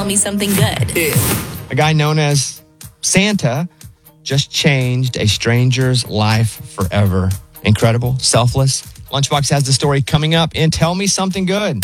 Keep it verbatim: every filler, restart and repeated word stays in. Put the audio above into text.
Tell Me Something Good. A guy known as Santa just changed a stranger's life forever. Incredible, selfless. Lunchbox has the story coming up in Tell Me Something Good.